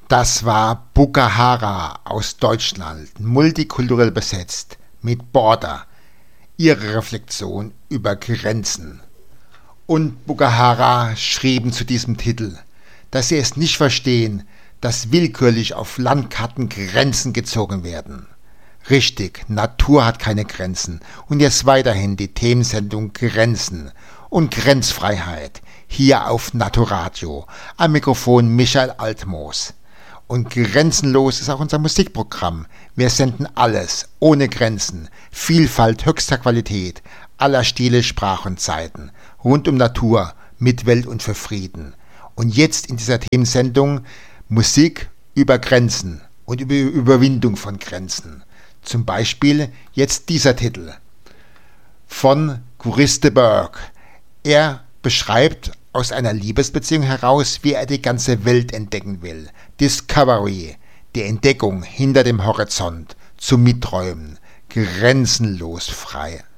Das war Bukahara aus Deutschland, multikulturell besetzt, mit Border, ihre Reflexion über Grenzen. Und Bukahara schrieben zu diesem Titel, dass sie es nicht verstehen, dass willkürlich auf Landkarten Grenzen gezogen werden. Richtig, Natur hat keine Grenzen und jetzt weiterhin die Themensendung Grenzen und Grenzfreiheit hier auf Naturadio, am Mikrofon Michael Altmoos. Und grenzenlos ist auch unser Musikprogramm. Wir senden alles, ohne Grenzen, Vielfalt höchster Qualität, aller Stile, Sprache und Zeiten, rund um Natur, mit Welt und für Frieden. Und jetzt in dieser Themensendung Musik über Grenzen und über Überwindung von Grenzen. Zum Beispiel jetzt dieser Titel von Chris de Burgh. Er beschreibt aus einer Liebesbeziehung heraus, wie er die ganze Welt entdecken will. Discovery, die Entdeckung hinter dem Horizont, zum Mitträumen, grenzenlos frei.